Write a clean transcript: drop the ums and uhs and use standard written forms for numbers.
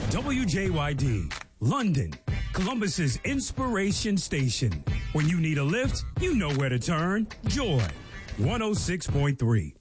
WJYD, London, Columbus's inspiration station. When you need a lift, you know where to turn. Joy, 106.3.